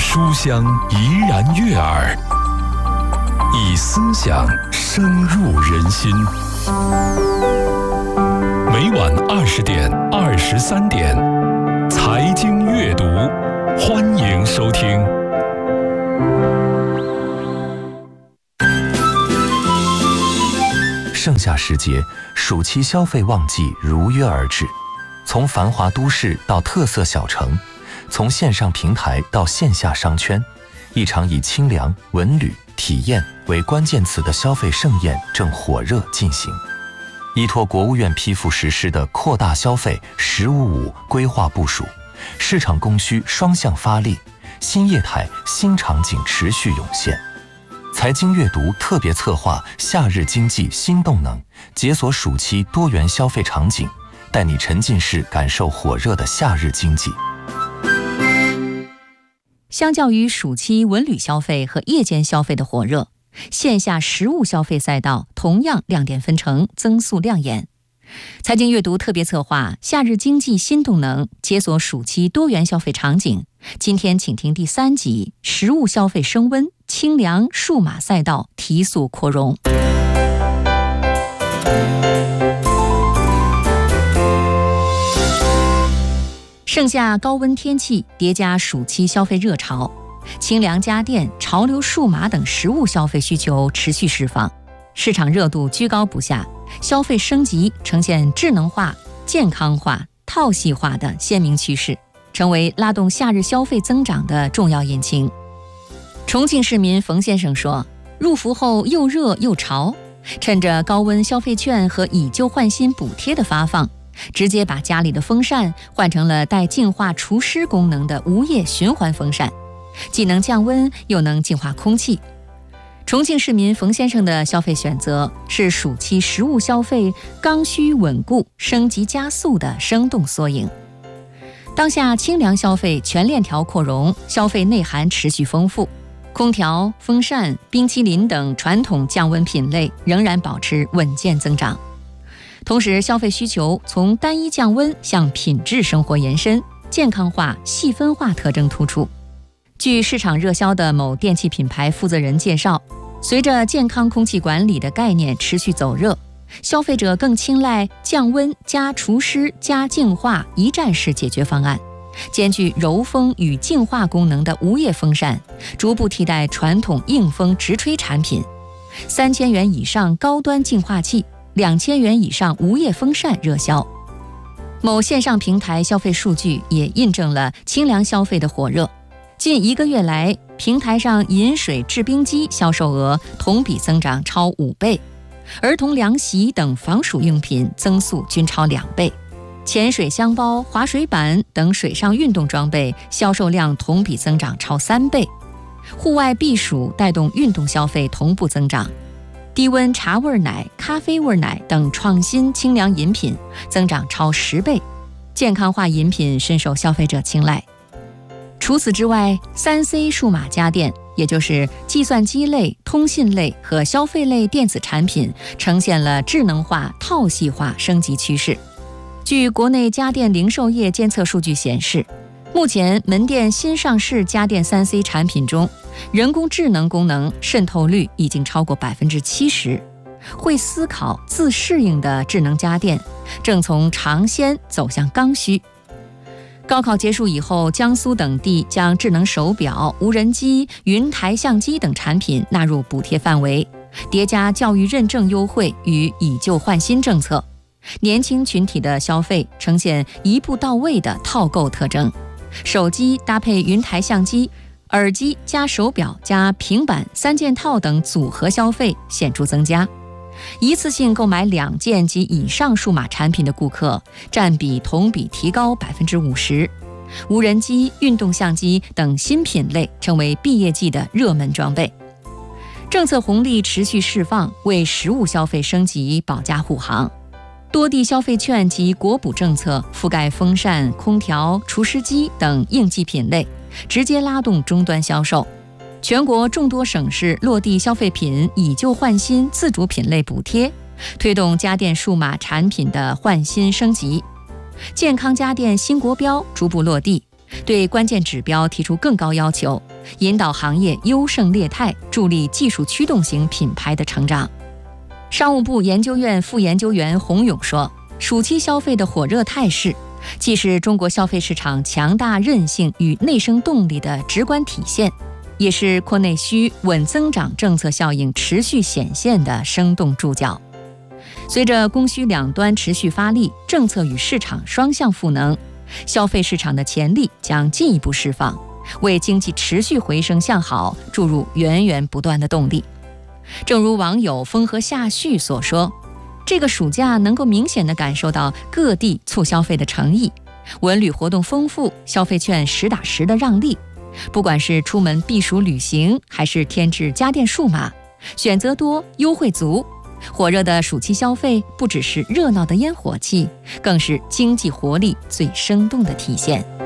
书香怡然悦耳，以思想深入人心。每晚20点、23点，财经阅读，欢迎收听。 盛夏时节，暑期消费旺季如约而至。从繁华都市到特色小城，从线上平台到线下商圈，一场以清凉、文旅、体验为关键词的消费盛宴正火热进行。依托国务院批复实施的扩大消费“十五五”规划部署，市场供需双向发力，新业态、新场景持续涌现。财经阅读特别策划夏日经济新动能，解锁暑期多元消费场景，带你沉浸式感受火热的夏日经济。 相较于暑期文旅消费和夜间消费的火热，线下实物消费赛道同样亮点纷呈，增速亮眼。财经阅读特别策划夏日经济新动能，解锁暑期多元消费场景。今天请听第3集：实物消费升温，清凉数码赛道提速扩容。盛夏高温天气叠加暑期消费热潮，清凉家电、潮流数码等实物消费需求持续释放，市场热度居高不下，消费升级呈现智能化、健康化、套系化的鲜明趋势，成为拉动夏日消费增长的重要引擎。重庆市民冯先生说，入伏后又热又潮，趁着高温消费券和以旧换新补贴的发放，直接把家里的风扇换成了带净化除湿功能的无叶循环风扇，既能降温又能净化空气。重庆市民冯先生的消费选择是暑期实物消费刚需稳固、升级加速的生动缩影。当下清凉消费全链条扩容，消费内涵持续丰富，空调、风扇、冰淇淋等传统降温品类仍然保持稳健增长。同时，消费需求从单一降温向品质生活延伸，健康化、细分化特征突出。据市场热销的某电器品牌负责人介绍，随着健康空气管理的概念持续走热，消费者更青睐降温加除湿加净化一站式解决方案，兼具柔风与净化功能的无叶风扇逐步替代传统硬风直吹产品，3000元以上高端净化器、2000元以上无叶风扇热销。某线上平台消费数据也印证了清凉消费的火热。近1个月来，平台上饮水制冰机销售额同比增长超5倍，儿童凉席等防暑用品增速均超2倍，潜水箱包、滑水板等水上运动装备销售量同比增长超3倍，户外避暑带动运动消费同步增长。低温茶味奶、咖啡味奶等创新清凉饮品增长超10倍，健康化饮品深受消费者青睐。除此之外，3C 数码家电，也就是计算机类、通信类和消费类电子产品，呈现了智能化、套系化升级趋势。据国内家电零售业监测数据显示，目前门店新上市家电3C 产品中，人工智能功能渗透率已经超过70%，会思考、自适应的智能家电正从尝鲜走向刚需。高考结束以后，江苏等地将智能手表、无人机、云台相机等产品纳入补贴范围，叠加教育认证优惠与以旧换新政策，年轻群体的消费呈现一步到位的套购特征。手机搭配云台相机，耳机加手表加平板3件套等组合消费显著增加，一次性购买2件及以上数码产品的顾客占比同比提高50%，无人机、运动相机等新品类成为毕业季的热门装备。政策红利持续释放，为实物消费升级保驾护航。多地消费券及国补政策覆盖风扇、空调、除湿机等应季品类，直接拉动终端销售。全国众多省市落地消费品以旧换新自主品类补贴，推动家电数码产品的换新升级。健康家电新国标逐步落地， 对关键指标提出更高要求，引导行业优胜劣汰，助力技术驱动型品牌的成长。商务部研究院副研究员洪勇说，暑期消费的火热态势，既是中国消费市场强大韧性与内生动力的直观体现，也是扩内需、稳增长政策效应持续显现的生动注脚。随着供需两端持续发力，政策与市场双向赋能，消费市场的潜力将进一步释放，为经济持续回升向好注入源源不断的动力。正如网友风和下旭所说，这个暑假能够明显地感受到各地促消费的诚意，文旅活动丰富，消费券实打实的让利。不管是出门避暑旅行，还是添置家电数码，选择多，优惠足。火热的暑期消费不只是热闹的烟火气，更是经济活力最生动的体现。